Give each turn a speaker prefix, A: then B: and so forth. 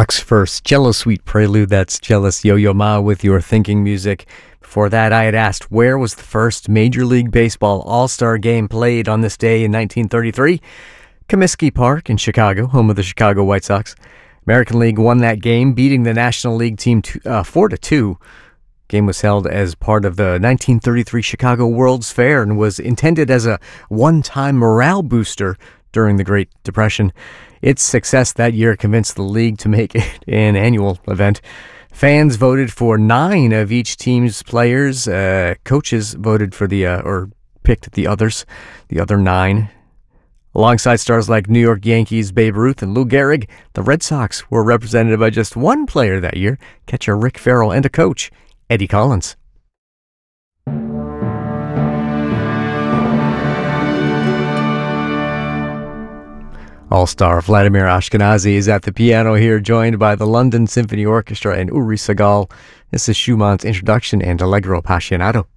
A: Sox first, Jello Suite Prelude. That's Jealous Yo-Yo Ma with Your Thinking Music. Before that, I had asked, where was the first Major League Baseball All-Star game played on this day in 1933? Comiskey Park in Chicago, home of the Chicago White Sox. American League won that game, beating the National League team 4-2. Game was held as part of the 1933 Chicago World's Fair and was intended as a one-time morale booster during the Great Depression. Its success that year convinced the league to make it an annual event. Fans voted for 9 of each team's players. Coaches voted for or picked the other 9. Alongside stars like New York Yankees' Babe Ruth and Lou Gehrig, the Red Sox were represented by just one player that year, catcher Rick Farrell, and a coach, Eddie Collins. All-star Vladimir Ashkenazy is at the piano here, joined by the London Symphony Orchestra and Uri Segal. This is Schumann's Introduction and Allegro Appassionato.